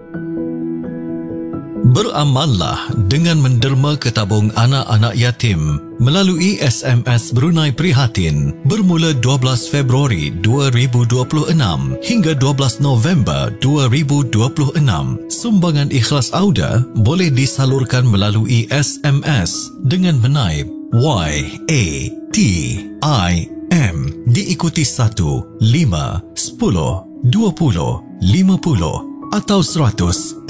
Beramallah dengan menderma ke tabung anak-anak yatim melalui SMS Brunei Prihatin bermula 12 Februari 2026 hingga 12 November 2026. Sumbangan ikhlas Auda boleh disalurkan melalui SMS dengan menaip YATIM diikuti 1, 5, 10, 20, 50 atau 100